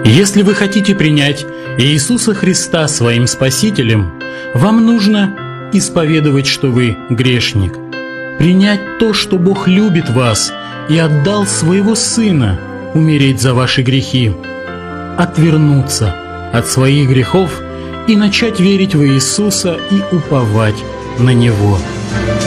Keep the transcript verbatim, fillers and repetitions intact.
Если вы хотите принять Иисуса Христа своим Спасителем, вам нужно исповедовать, что вы грешник, принять то, что Бог любит вас и отдал своего Сына умереть за ваши грехи, отвернуться от своих грехов и начать верить в Иисуса и уповать на Него.